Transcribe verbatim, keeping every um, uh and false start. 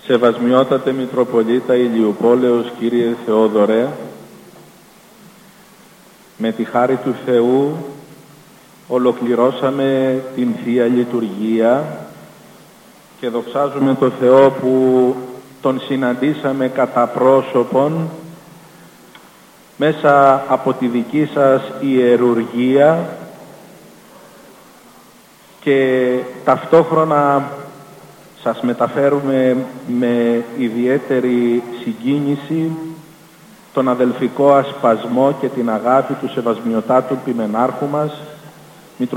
Σεβασμιότατε Μητροπολίτα Ηλιουπόλεως, Κύριε Θεόδωρε, με τη χάρη του Θεού ολοκληρώσαμε την Θεία Λειτουργία και δοξάζουμε το Θεό που τον συναντήσαμε κατά πρόσωπον μέσα από τη δική σας ιερουργία και ταυτόχρονα σας μεταφέρουμε με ιδιαίτερη συγκίνηση τον αδελφικό ασπασμό και την αγάπη του Σεβασμιωτάτου Ποιμενάρχου μας,